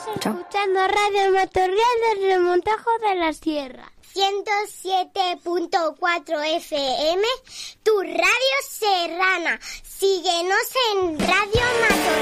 escuchando Radio Matorral del Remontajo de la Sierra. 107.4 FM, tu radio serrana. Síguenos en Radio Matorral.